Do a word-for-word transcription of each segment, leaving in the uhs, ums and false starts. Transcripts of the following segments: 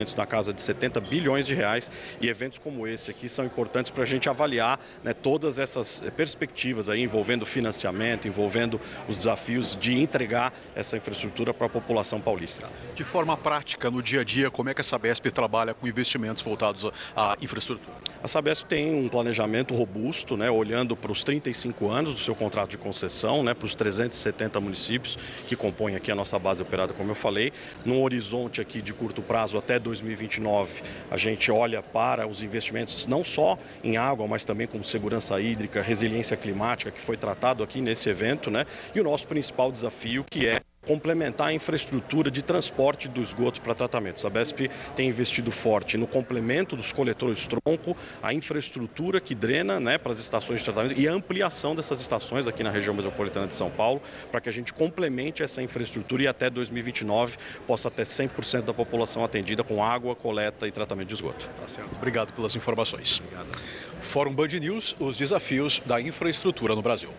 na casa de setenta bilhões de reais, e eventos como esse aqui são importantes para a gente avaliar, né, todas essas perspectivas aí envolvendo financiamento, envolvendo os desafios de entregar essa infraestrutura para a população paulista. De forma prática, no dia a dia, como é que a Sabesp trabalha com investimentos voltados à infraestrutura? A Sabesp tem um planejamento robusto, né, olhando para os trinta e cinco anos do seu contrato de concessão, né, para os trezentos e setenta municípios que compõem aqui a nossa base operada, como eu falei, num horizonte aqui de curto prazo até dois mil e vinte e nove, a gente olha para os investimentos não só em água, mas também como segurança hídrica, resiliência climática, que foi tratado aqui nesse evento, né? E o nosso principal desafio, que é complementar a infraestrutura de transporte do esgoto para tratamento. A Sabesp tem investido forte no complemento dos coletores tronco, a infraestrutura que drena, né, para as estações de tratamento e a ampliação dessas estações aqui na região metropolitana de São Paulo, para que a gente complemente essa infraestrutura e até dois mil e vinte e nove possa ter cem por cento da população atendida com água, coleta e tratamento de esgoto. Tá certo. Obrigado pelas informações. Obrigado. Fórum Band News, os desafios da infraestrutura no Brasil.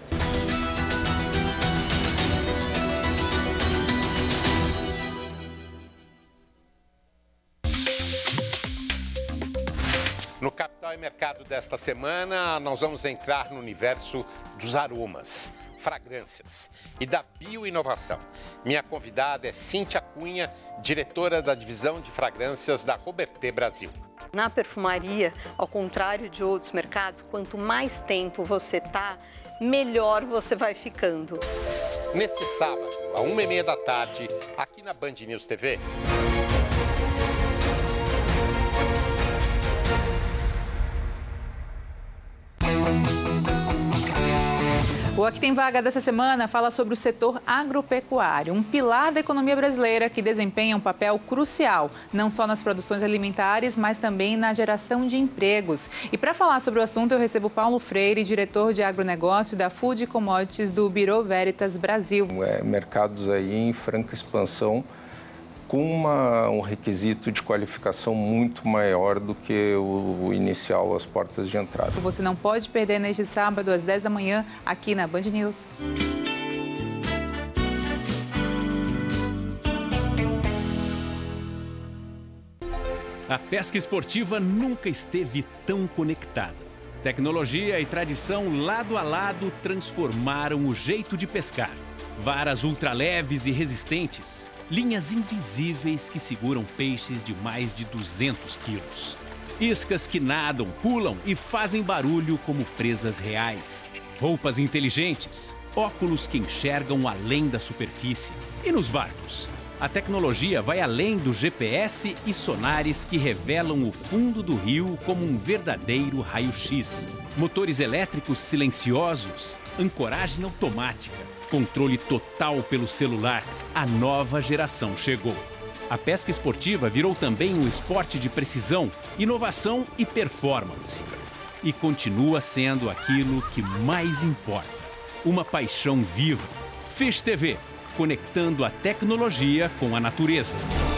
No Capital e Mercado desta semana, nós vamos entrar no universo dos aromas, fragrâncias e da bioinovação. Minha convidada é Cíntia Cunha, diretora da divisão de fragrâncias da Robertet Brasil. Na perfumaria, ao contrário de outros mercados, quanto mais tempo você tá, melhor você vai ficando. Neste sábado, à uma e meia da tarde, aqui na Band News T V. O Aqui Tem Vaga dessa semana fala sobre o setor agropecuário, um pilar da economia brasileira que desempenha um papel crucial, não só nas produções alimentares, mas também na geração de empregos. E para falar sobre o assunto, eu recebo Paulo Freire, diretor de agronegócio da Food Commodities do Bureau Veritas Brasil. É, mercados aí em franca expansão, com uma, um requisito de qualificação muito maior do que o, o inicial, as portas de entrada. Você não pode perder neste sábado, às dez da manhã, aqui na Band News. A pesca esportiva nunca esteve tão conectada. Tecnologia e tradição lado a lado transformaram o jeito de pescar. Varas ultraleves e resistentes. Linhas invisíveis que seguram peixes de mais de duzentos quilos. Iscas que nadam, pulam e fazem barulho como presas reais. Roupas inteligentes, óculos que enxergam além da superfície. E nos barcos? A tecnologia vai além do G P S e sonares que revelam o fundo do rio como um verdadeiro raio-x. Motores elétricos silenciosos, ancoragem automática. Controle total pelo celular. A nova geração chegou. A pesca esportiva virou também um esporte de precisão, inovação e performance. E continua sendo aquilo que mais importa. Uma paixão viva. Fish T V, conectando a tecnologia com a natureza.